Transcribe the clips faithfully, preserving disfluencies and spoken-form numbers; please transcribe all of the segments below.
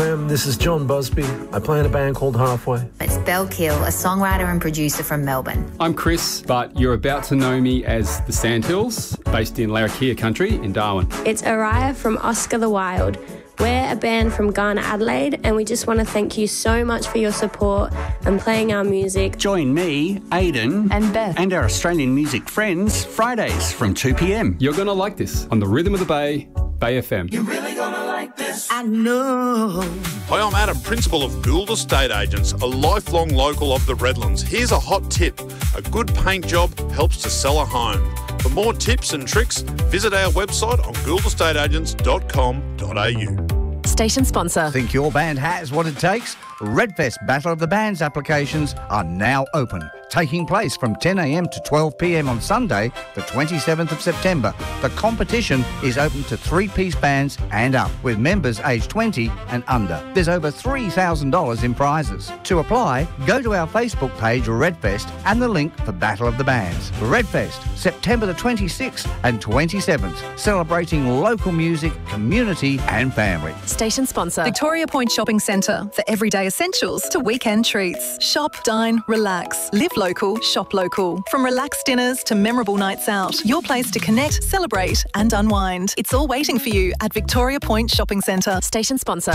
M, this is John Busby. I play in a band called Halfway. It's Belle Kill, a songwriter and producer from Melbourne. I'm Chris, but you're about to know me as the Sandhills, based in Larrakia Country in Darwin. It's Araya from Oscar the Wild. We're a band from Ghana, Adelaide, and we just want to thank you so much for your support and playing our music. Join me, Aidan, and Beth, and our Australian music friends, Fridays from two p m. You're going to like this on the Rhythm of the Bay, Bay F M. You're really going to like this. I know. Hi, I'm Adam, Principal of Gould Estate Agents, a lifelong local of the Redlands. Here's a hot tip. A good paint job helps to sell a home. For more tips and tricks, visit our website on gould estate agents dot com dot a u. Station sponsor. Think your band has what it takes? Redfest Battle of the Bands applications are now open, taking place from ten a m to twelve p m on Sunday, the twenty-seventh of September. The competition is open to three-piece bands and up, with members aged twenty and under. There's over three thousand dollars in prizes. To apply, go to our Facebook page, Redfest, and the link for Battle of the Bands. Redfest, September the twenty-sixth and twenty-seventh, celebrating local music, community and family. Station sponsor. Victoria Point Shopping Centre, for everyday essentials to weekend treats. Shop, dine, relax. Live local, shop local. From relaxed dinners to memorable nights out, your place to connect, celebrate and unwind. It's all waiting for you at Victoria Point Shopping Centre. Station sponsor.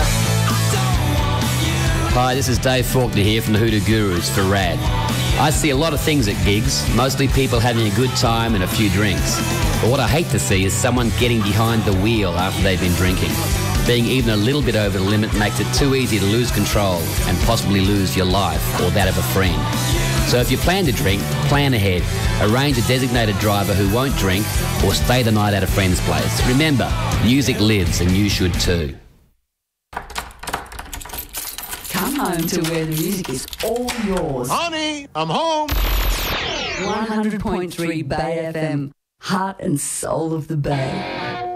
Hi, this is Dave Faulkner here from the Hoodoo Gurus for R A D. I see a lot of things at gigs, mostly people having a good time and a few drinks. But what I hate to see is someone getting behind the wheel after they've been drinking. Being even a little bit over the limit makes it too easy to lose control and possibly lose your life or that of a friend. So if you plan to drink, plan ahead. Arrange a designated driver who won't drink or stay the night at a friend's place. Remember, music lives and you should too. Come home to where the music is all yours. Honey, I'm home. one hundred point three Bay F M, heart and soul of the Bay.